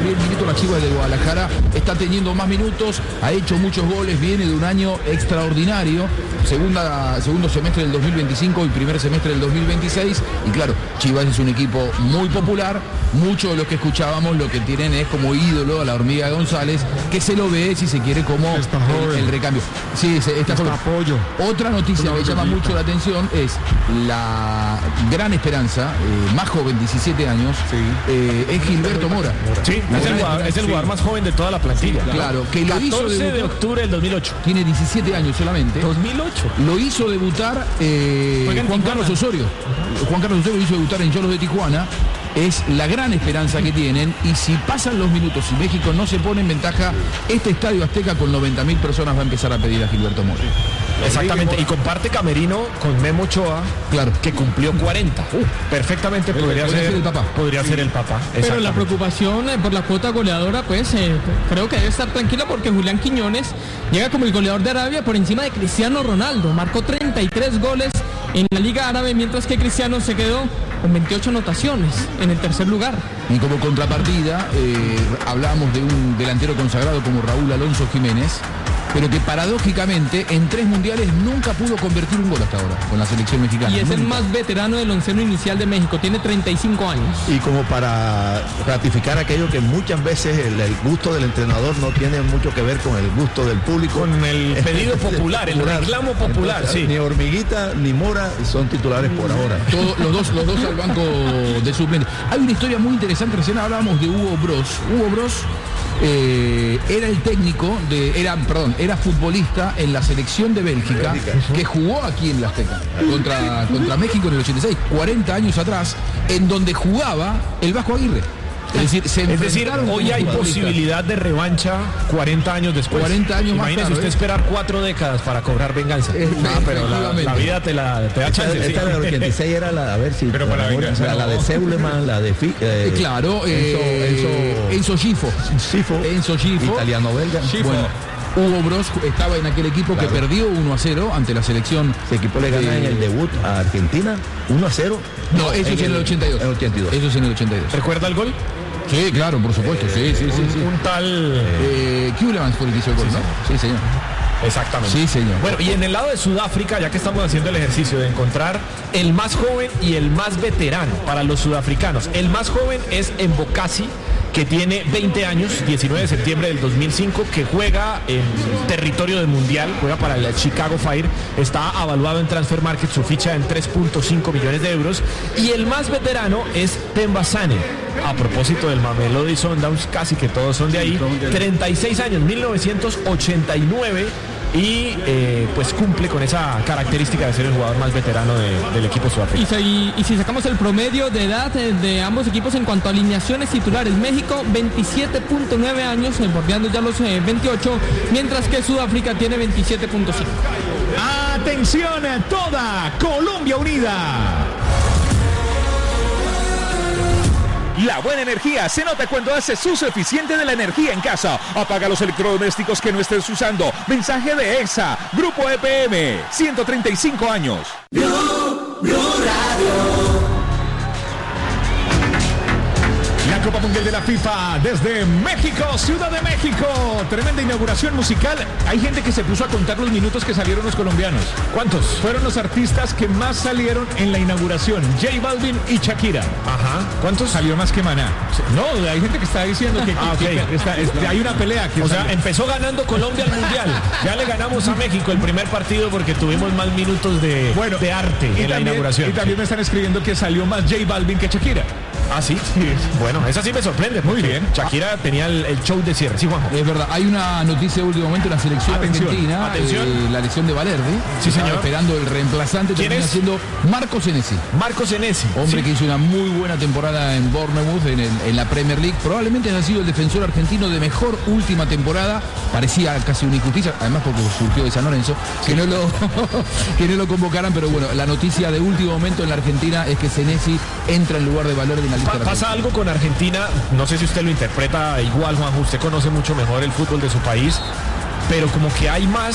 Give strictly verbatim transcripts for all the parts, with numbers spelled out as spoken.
Gabriel Milito, la Chivas de Guadalajara está teniendo más minutos, ha hecho muchos goles, viene de un año extraordinario, segunda, segundo semestre del dos mil veinticinco y primer semestre del dos mil veintiséis, y claro, Chivas es un equipo muy popular, muchos de los que escuchábamos lo que tienen es como ídolo a la Hormiga González, que se lo ve, si se quiere, como el, el recambio. Sí, se, está está apoyo. Otra noticia que llama mucho la atención es la gran esperanza, eh, más joven, diecisiete años, sí. eh, es Gilberto Mora. Sí, es el, jugador, es el jugador más joven de toda la plantilla. Claro, claro, que lo hizo catorce de octubre del dos mil ocho. Tiene diecisiete años solamente. dos mil ocho. Lo hizo debutar eh, Juan Carlos Osorio. Juan Carlos Osorio lo hizo debutar en Cholos de Tijuana. Es la gran esperanza que tienen, y si pasan los minutos y México no se pone en ventaja, este Estadio Azteca con noventa mil personas va a empezar a pedir a Gilberto Mora. Exactamente, y comparte camerino con Memo Ochoa, claro, que cumplió cuarenta. Uh, perfectamente podría, podría ser, ser el papá. Podría sí. ser el papá. Pero la preocupación eh, por la cuota goleadora, pues eh, creo que debe estar tranquila, porque Julián Quiñones llega como el goleador de Arabia por encima de Cristiano Ronaldo. Marcó treinta y tres goles en la Liga Árabe, mientras que Cristiano se quedó con veintiocho anotaciones en el tercer lugar. Y como contrapartida, eh, hablábamos de un delantero consagrado como Raúl Alonso Jiménez, pero que paradójicamente en tres mundiales nunca pudo convertir un gol hasta ahora con la selección mexicana. Y es nunca. el más veterano del onceno inicial de México, tiene treinta y cinco años. Y como para ratificar aquello que muchas veces el, el gusto del entrenador no tiene mucho que ver con el gusto del público. Con el pedido popular, el reclamo popular. Entonces, sí. Ni Hormiguita ni Mora son titulares por ahora. Todo, los, dos, los dos al banco de suplentes. Hay una historia muy interesante, recién hablábamos de Hugo Bros. Hugo Bros Eh, era el técnico de, era, perdón, era futbolista en la selección de Bélgica, que jugó aquí en la Azteca contra, contra México en el ochenta y seis, cuarenta años atrás, en donde jugaba el Vasco Aguirre. Es decir, se es decir hoy hay posibilidad de revancha cuarenta años después. cuarenta años más Imagínese tarde, usted ¿eh? esperar cuatro décadas para cobrar venganza. Eh, ah, pero la, la vida te la te da chance. Esta, esta sí. del ochenta y seis era la, a ver si pero para la, venganza, la, no. la de Seuleman, la de Fi, eh, claro, eh, Enzo, Enzo Gifo. Sifo, Enzo Gifo. Italiano belga. Bueno, Hugo Bros estaba en aquel equipo, claro, que perdió uno a cero ante la selección. Ese equipo le gana eh, en el debut a Argentina uno a cero. No, no eso en es en el ochenta y dos. El ochenta y dos. Eso es en el ochenta y dos. ¿Recuerda el gol? Sí, claro, por supuesto, sí, sí, sí. Un, sí. un tal... Eh, Keulemans fue el que hizo el gol, sí, ¿no? Sí, señor. Exactamente. Sí, señor. Bueno, y en el lado de Sudáfrica, ya que estamos haciendo el ejercicio de encontrar el más joven y el más veterano para los sudafricanos. El más joven es Mbokasi, que tiene veinte años, diecinueve de septiembre del dos mil cinco, que juega en territorio del Mundial, juega para el Chicago Fire, está avaluado en Transfer Market, su ficha en tres punto cinco millones de euros, y el más veterano es Themba Zane. A propósito del Mamelodi Sundowns, casi que todos son de ahí, treinta y seis años, mil novecientos ochenta y nueve, y eh, pues cumple con esa característica de ser el jugador más veterano de, del equipo sudafricano. Y, y, y si sacamos el promedio de edad de, de ambos equipos en cuanto a alineaciones titulares, México veintisiete punto nueve años, bordeando ya los eh, veintiocho, mientras que Sudáfrica tiene veintisiete punto cinco. Atención toda Colombia unida. La buena energía se nota cuando haces uso eficiente de la energía en casa. Apaga los electrodomésticos que no estés usando. Mensaje de EXA, Grupo E P M, ciento treinta y cinco años. Blue, Blue Radio. La Copa Mundial de la FIFA desde México, Ciudad de México. Tremenda inauguración musical. Hay gente que se puso a contar los minutos que salieron los colombianos. ¿Cuántos? Fueron los artistas que más salieron en la inauguración. J Balvin y Shakira. Ajá. ¿Cuántos? Salió más que Maná. No, hay gente que está diciendo que, ah, que, okay. que está, está, hay una pelea. Que o salió. sea, empezó ganando Colombia al Mundial. Ya le ganamos a México el primer partido porque tuvimos más minutos de, bueno, de arte en también, la inauguración. Y también me están escribiendo que salió más J Balvin que Shakira. Ah, ¿sí? Sí. Bueno, esa sí me sorprende. Muy bien. Shakira tenía el, el show de cierre. Sí, Juanjo. Es verdad. Hay una noticia de último momento en la selección Atención. argentina. Atención. Eh, la lesión de Valerde. Sí, señor. Estaba esperando el reemplazante. ¿Quién Termina es? siendo Marco Senesi. Marco Senesi. Hombre sí. que hizo una muy buena temporada en Bournemouth, en, el, en la Premier League. Probablemente haya sido el defensor argentino de mejor última temporada. Parecía casi una injusticia, además porque surgió de San Lorenzo, sí. que, no lo, que no lo convocaran. Pero bueno, la noticia de último momento en la Argentina es que Senesi entra en lugar de Valerde en la lista. Pa- pasa algo con Argentina, no sé si usted lo interpreta igual, Juanjo, usted conoce mucho mejor el fútbol de su país, pero como que hay más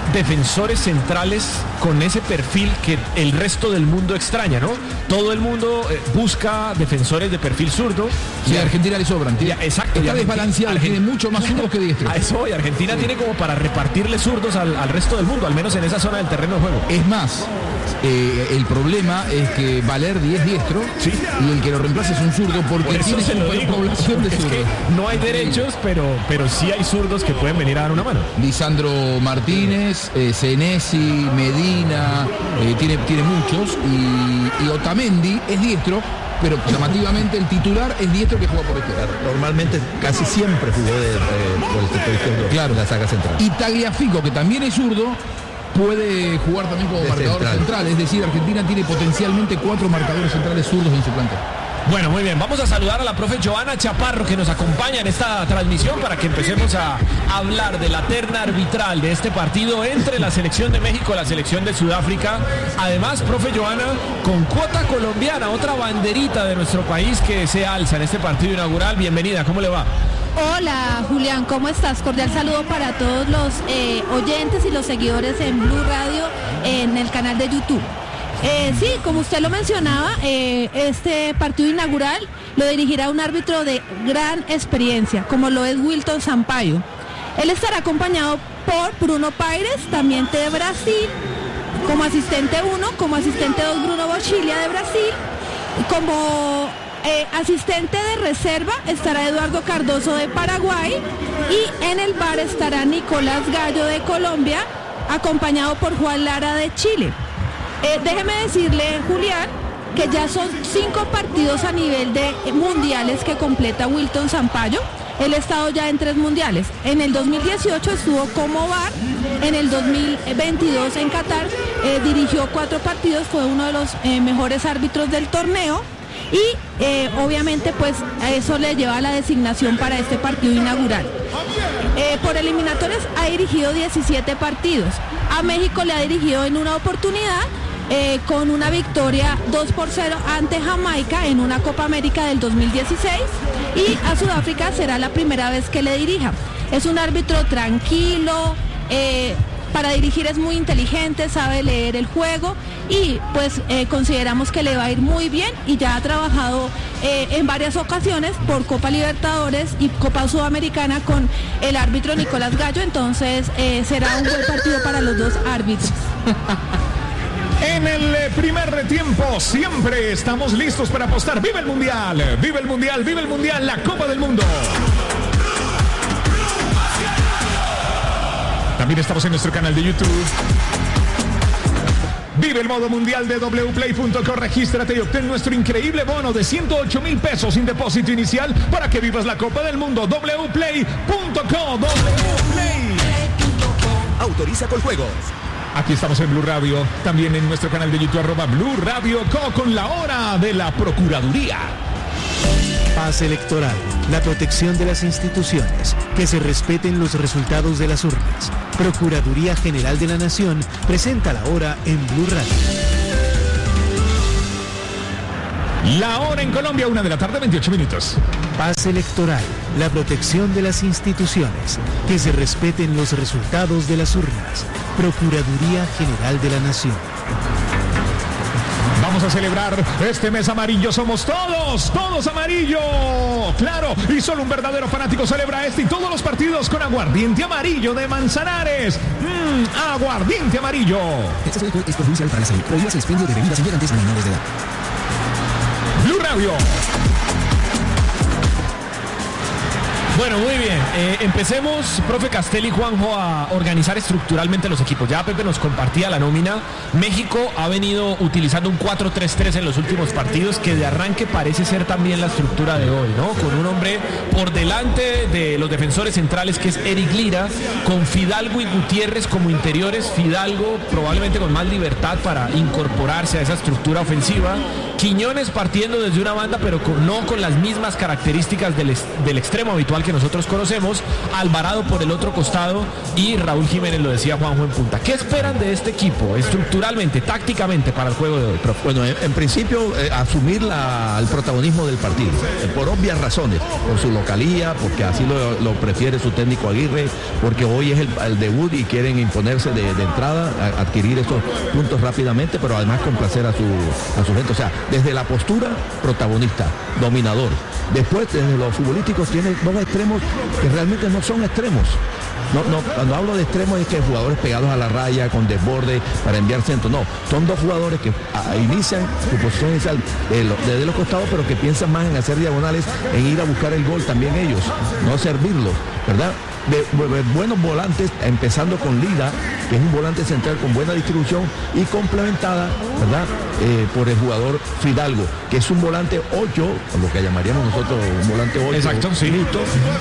defensores centrales con ese perfil que el resto del mundo extraña, ¿no? Todo el mundo eh, busca defensores de perfil zurdo. Sí, a Argentina le sobran. Ya, exacto. Está desbalanceado, tiene mucho más zurdos que diestros. A eso voy, Argentina sí. tiene como para repartirle zurdos al, al resto del mundo, al menos en esa zona del terreno de juego. Es más, eh, el problema es que Valerdi es diestro sí. y el que lo reemplaza es un zurdo porque Por tiene población de zurdos. Es que no hay derechos, pero, pero sí hay zurdos que pueden venir a dar una mano. Lisandro Martínez, eh, Senesi, Medina, eh, tiene, tiene muchos y, y Otamendi es diestro, pero llamativamente el titular es diestro que juega por izquierda. Normalmente casi siempre jugó de, de, por el sector izquierdo, claro, en la saga central. Y Tagliafico, que también es zurdo, puede jugar también como de marcador central. central. Es decir, Argentina tiene potencialmente cuatro marcadores centrales zurdos en su plantel. Bueno, muy bien, vamos a saludar a la profe Joana Chaparro que nos acompaña en esta transmisión para que empecemos a hablar de la terna arbitral de este partido entre la selección de México y la selección de Sudáfrica. Además, profe Joana, con cuota colombiana, otra banderita de nuestro país que se alza en este partido inaugural. Bienvenida, ¿cómo le va? Hola Julián, ¿cómo estás? Cordial saludo para todos los eh, oyentes y los seguidores en Blue Radio en el canal de YouTube. Eh, sí, como usted lo mencionaba, eh, este partido inaugural lo dirigirá un árbitro de gran experiencia, como lo es Wilton Sampaio. Él estará acompañado por Bruno Paires, también de Brasil, como asistente uno, como asistente dos Bruno Bocchiglia de Brasil, como eh, asistente de reserva estará Eduardo Cardoso de Paraguay y en el V A R estará Nicolás Gallo de Colombia, acompañado por Juan Lara de Chile. Eh, déjeme decirle, Julián, que ya son cinco partidos a nivel de mundiales que completa Wilton Sampaio. Él ha estado ya en tres mundiales. En el dos mil dieciocho estuvo como V A R, en el dos mil veintidós en Qatar eh, dirigió cuatro partidos, fue uno de los eh, mejores árbitros del torneo y eh, obviamente pues a eso le lleva la designación para este partido inaugural. Eh, por eliminatorias ha dirigido diecisiete partidos. A México le ha dirigido en una oportunidad eh, con una victoria dos por cero ante Jamaica en una Copa América del dos mil dieciséis y a Sudáfrica será la primera vez que le dirija. Es un árbitro tranquilo, eh, para dirigir es muy inteligente, sabe leer el juego y pues eh, consideramos que le va a ir muy bien y ya ha trabajado eh, en varias ocasiones por Copa Libertadores y Copa Sudamericana con el árbitro Nicolás Gallo, entonces eh, será un buen partido para los dos árbitros. En el primer tiempo siempre estamos listos para apostar. ¡Viva el Mundial! ¡Viva el Mundial! ¡Viva el Mundial! ¡La Copa del Mundo! También estamos en nuestro canal de YouTube. Vive el modo mundial de w play punto co. Regístrate y obtén nuestro increíble bono de ciento ocho mil pesos sin depósito inicial para que vivas la Copa del Mundo. w play punto co. wplay. Autoriza con juegos. Aquí estamos en Blue Radio, también en nuestro canal de YouTube, arroba Blue Radio Co, con la hora de la Procuraduría. Paz electoral, la protección de las instituciones, que se respeten los resultados de las urnas. Procuraduría General de la Nación presenta la hora en Blue Radio. La hora en Colombia, una de la tarde, veintiocho minutos. Paz electoral, la protección de las instituciones, que se respeten los resultados de las urnas. Procuraduría General de la Nación. Vamos a celebrar este mes amarillo, somos todos, todos amarillo, claro, y solo un verdadero fanático celebra este y todos los partidos con aguardiente amarillo de Manzanares. Mmm, aguardiente amarillo. Este juego es perjudicial para la salud. Prohíbas el expendio de bebidas embriagantes a menores de edad. Blue Radio. Bueno, muy bien. Eh, empecemos, profe Castelli y Juanjo, a organizar estructuralmente los equipos. Ya Pepe nos compartía la nómina. México ha venido utilizando un cuatro tres tres en los últimos partidos, que de arranque parece ser también la estructura de hoy, ¿no? Con un hombre por delante de los defensores centrales, que es Eric Lira, con Fidalgo y Gutiérrez como interiores. Fidalgo probablemente con más libertad para incorporarse a esa estructura ofensiva. Quiñones partiendo desde una banda, pero con, no con las mismas características del, del extremo habitual que nosotros conocemos. Alvarado por el otro costado y Raúl Jiménez, lo decía Juanjo, en punta. ¿Qué esperan de este equipo estructuralmente, tácticamente para el juego de hoy, profe? Bueno, en, en principio eh, asumir la, el protagonismo del partido, eh, por obvias razones, por su localía, porque así lo, lo prefiere su técnico Aguirre, porque hoy es el, el debut y quieren imponerse de, de entrada, a, adquirir esos puntos rápidamente, pero además complacer a su, a su gente. O sea, desde la postura, protagonista, dominador. Después, desde los futbolísticos, tiene dos extremos que realmente no son extremos. No, no, cuando hablo de extremos es que jugadores pegados a la raya, con desborde, para enviar centro. No, son dos jugadores que a, inician su posición inicial desde los, desde los costados, pero que piensan más en hacer diagonales, en ir a buscar el gol también ellos, no servirlo, ¿verdad? De, de, de buenos volantes, empezando con Lida, que es un volante central con buena distribución y complementada, ¿verdad? Eh, por el jugador Fidalgo, que es un volante ocho, lo que llamaríamos nosotros un volante ocho. Exacto, sí. Listo,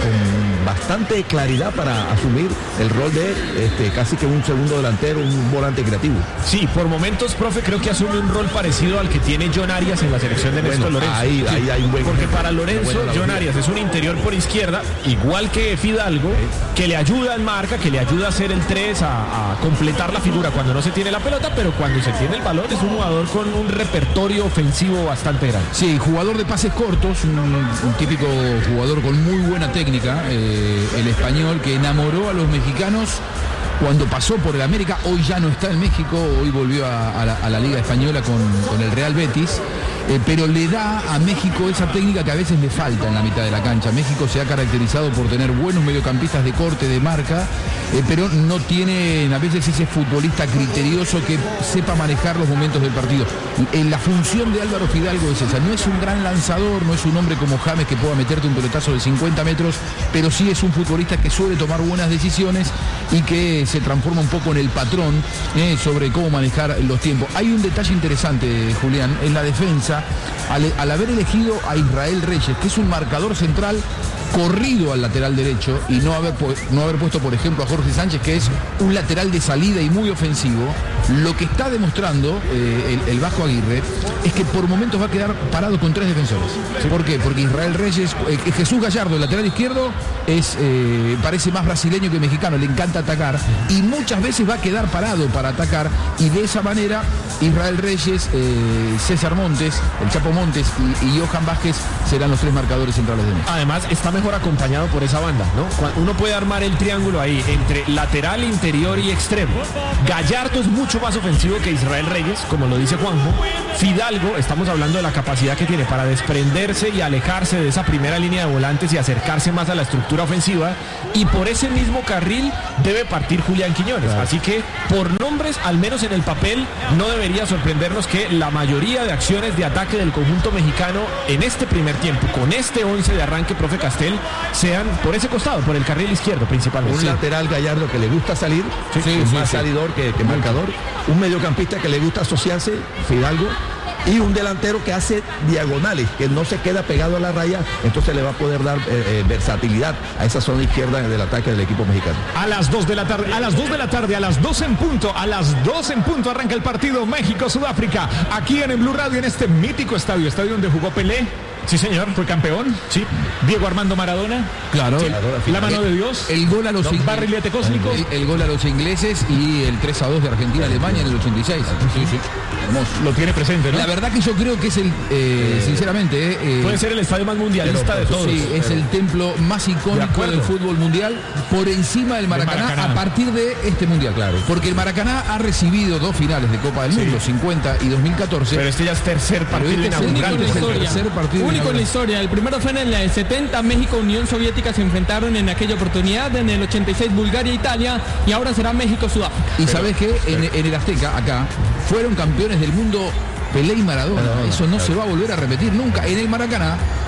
con bastante claridad para asumir el rol de este, casi que un segundo delantero, un volante creativo. Sí, por momentos, profe, creo que asume un rol parecido al que tiene John Arias en la selección de Néstor bueno, Lorenzo. Ahí, sí, ahí hay un buen porque para Lorenzo, John Arias es un interior por izquierda, igual que Fidalgo, que le ayuda en marca, que le ayuda a hacer el tres, a, a completar la figura cuando no se tiene la pelota, pero cuando se tiene el balón es un jugador con un repertorio ofensivo bastante grande. Sí, jugador de pases cortos, un, un típico jugador con muy buena técnica, eh, el español que enamoró a los mexicanos cuando pasó por el América. Hoy ya no está en México, hoy volvió a, a, la, a la Liga Española con, con el Real Betis. Eh, pero le da a México esa técnica que a veces le falta en la mitad de la cancha. México se ha caracterizado por tener buenos mediocampistas de corte, de marca, eh, pero no tiene a veces ese futbolista criterioso que sepa manejar los momentos del partido. En la función de Álvaro Fidalgo es esa, no es un gran lanzador, no es un hombre como James que pueda meterte un pelotazo de cincuenta metros, pero sí es un futbolista que suele tomar buenas decisiones y que se transforma un poco en el patrón eh, sobre cómo manejar los tiempos. Hay un detalle interesante, Julián, en la defensa. Al, al haber elegido a Israel Reyes, que es un marcador central corrido al lateral derecho, y no haber, no haber puesto, por ejemplo, a Jorge Sánchez, que es un lateral de salida y muy ofensivo, lo que está demostrando eh, el, el Vasco Aguirre es que por momentos va a quedar parado con tres defensores. ¿Por qué? Porque Israel Reyes, eh, Jesús Gallardo, el lateral izquierdo, es eh, parece más brasileño que mexicano, le encanta atacar y muchas veces va a quedar parado para atacar, y de esa manera Israel Reyes, eh, César Montes, el Chapo Montes y, y Johan Vázquez serán los tres marcadores centrales de México. Además está mejor acompañado por esa banda, ¿no? Uno puede armar el triángulo ahí entre lateral, interior y extremo. Gallardo es mucho más ofensivo que Israel Reyes, como lo dice Juanjo. Fidalgo, estamos hablando de la capacidad que tiene para desprenderse y alejarse de esa primera línea de volantes y acercarse más a la estructura ofensiva, y por ese mismo carril debe partir Julián Quiñones. Claro. Así que por nombres, al menos en el papel, no debería sorprendernos que la mayoría de acciones de ataque del conjunto mexicano en este primer tiempo, con este once de arranque, profe Castel, sean por ese costado, por el carril izquierdo principalmente. Un sí. lateral Gallardo que le gusta salir, sí, sí, es sí, más sí. salidor que, que marcador. Un mediocampista que le gusta asociarse, Fidalgo. Y un delantero que hace diagonales, que no se queda pegado a la raya, entonces le va a poder dar eh, eh, versatilidad a esa zona izquierda del ataque del equipo mexicano. A las dos de la tarde, a las dos de la tarde, a las dos en punto, a las dos en punto arranca el partido México-Sudáfrica, aquí en el Blue Radio, en este mítico estadio, estadio donde jugó Pelé. Sí, señor, fue campeón. Sí. Diego Armando Maradona. Claro. Sí. La mano de Dios. El, el gol a los ingleses. Barrilete cósmico. El, el gol a los ingleses y el tres a dos de Argentina-Alemania en el ochenta y seis. Sí, sí. Hermoso. Lo tiene presente, ¿no? La verdad que yo creo que es el, eh, sinceramente... Eh, Puede ser el estadio más mundialista de todos. Sí, es el templo más icónico de del fútbol mundial, por encima del Maracaná, Maracaná a partir de este mundial. Claro. Porque el Maracaná ha recibido dos finales de Copa del Mundo, sí. cincuenta y dos mil catorce. Pero este ya es tercer partido este inaugural. Es el tercer partido único en la historia. El primero fue en el setenta, México, Unión Soviética se enfrentaron en aquella oportunidad, en el ochenta y seis Bulgaria, Italia, y ahora será México, Sudáfrica. Y sabes que en, en el Azteca, acá, fueron campeones del mundo Pelé y Maradona. Maradona Eso no claro. se va a volver a repetir nunca. En el Maracaná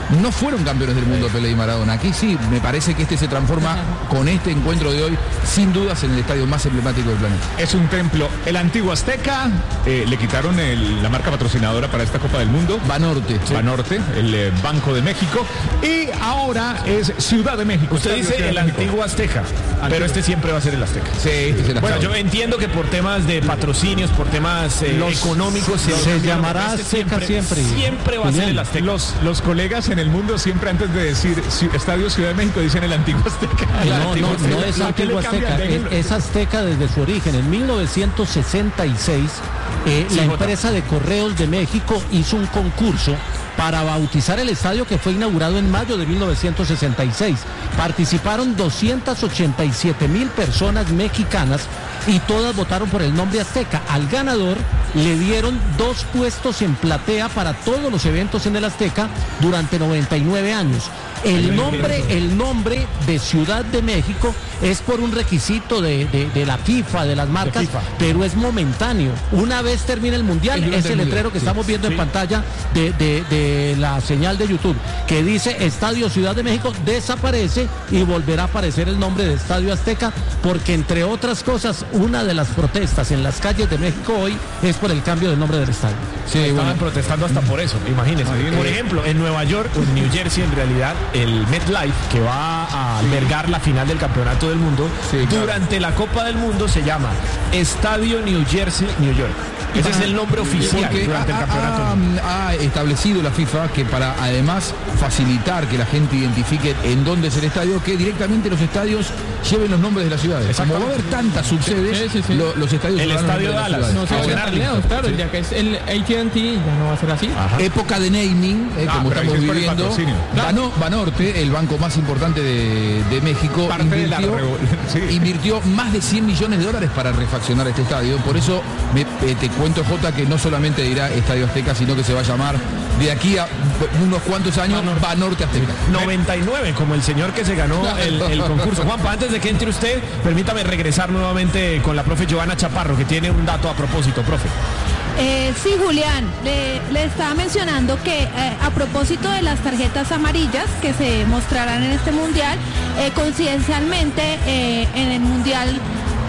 no fueron campeones del mundo Pelé y Maradona. Aquí sí, me parece que este se transforma con este encuentro de hoy, sin dudas, en el estadio más emblemático del planeta. Es un templo. El antiguo Azteca, eh, le quitaron el, la marca patrocinadora para esta Copa del Mundo. Banorte. Sí. Banorte, el eh, Banco de México. Y ahora es Ciudad de México. Usted dice Ciudad el antiguo Azteca, antiguo. Pero este siempre va a ser el Azteca. Sí, este es el Azteca. Bueno, yo entiendo que por temas de patrocinios, por temas eh, los, económicos, se, se llamará este Azteca siempre. Siempre, siempre va a ser el Azteca. Los, los colegas en el mundo siempre antes de decir Estadio Ciudad de México dicen el antiguo Azteca. No, no, no, no es antiguo Azteca, es, es Azteca desde su origen. En mil novecientos sesenta y seis, eh, sí, la empresa de Correos de México hizo un concurso para bautizar el estadio que fue inaugurado en mayo de mil novecientos sesenta y seis. Participaron doscientas ochenta y siete mil personas mexicanas y todas votaron por el nombre Azteca. Al ganador le dieron dos puestos en platea para todos los eventos en el Azteca durante noventa y nueve años. El nombre, el nombre de Ciudad de México es por un requisito de, de, de la FIFA, de las marcas, de pero es momentáneo. Una vez termine el Mundial, es, es el letrero que sí, estamos viendo sí. en pantalla de, de, de la señal de YouTube, que dice Estadio Ciudad de México, desaparece y volverá a aparecer el nombre de Estadio Azteca, porque entre otras cosas, una de las protestas en las calles de México hoy es por el cambio del nombre del estadio. Sí, estaban bueno. protestando hasta por eso, imagínense. Por ejemplo, en Nueva York, en New Jersey, en realidad, el MetLife, que va a albergar la final del Campeonato del Mundo, sí, claro. durante la Copa del Mundo se llama Estadio New Jersey, New York. Ese es el nombre oficial Porque durante ha, el campeonato. Ha, ha establecido la FIFA que para además facilitar que la gente identifique en dónde es el estadio, que directamente los estadios lleven los nombres de las ciudades. Como va a haber tantas subsedes, sí, sí, sí. Lo, los estadios... El estadio Dallas. No se van a torneos, claro, sí. ya que es el A T and T ya no va a ser así. Ajá. Época de naming, eh, ah, como estamos viviendo. Bano, Banorte, el banco más importante de, de México, invirtió, sí. invirtió más de cien millones de dólares para refaccionar este estadio. Por eso me, eh, te cuento, Jota, que no solamente dirá Estadio Azteca, sino que se va a llamar de aquí a unos cuantos años Banorte, Banorte Azteca. noventa y nueve, como el señor que se ganó el, el concurso. Juanpa, antes de que entre usted, permítame regresar nuevamente con la profe Joana Chaparro, que tiene un dato a propósito, profe. Eh, sí, Julián, le, le estaba mencionando que eh, a propósito de las tarjetas amarillas que se mostrarán en este mundial, eh, coincidencialmente eh, en el mundial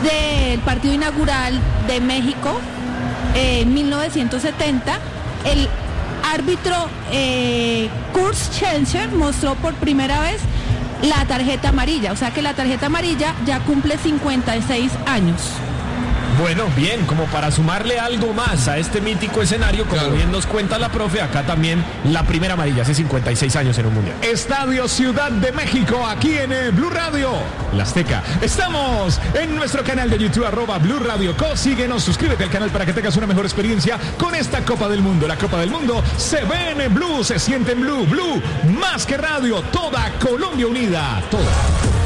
del partido inaugural de México eh, en mil novecientos setenta, el árbitro eh, Kurt Schenscher mostró por primera vez la tarjeta amarilla, o sea que la tarjeta amarilla ya cumple cincuenta y seis años. Bueno, bien, como para sumarle algo más a este mítico escenario, como claro. bien nos cuenta la profe, acá también la primera amarilla, hace cincuenta y seis años en un mundial. Estadio Ciudad de México, aquí en eh, Blue Radio, la Azteca. Estamos en nuestro canal de YouTube, arroba Blue Radio Co. Síguenos, suscríbete al canal para que tengas una mejor experiencia con esta Copa del Mundo. La Copa del Mundo se ve en Blue, se siente en Blue. Blue, más que radio, toda Colombia unida, toda.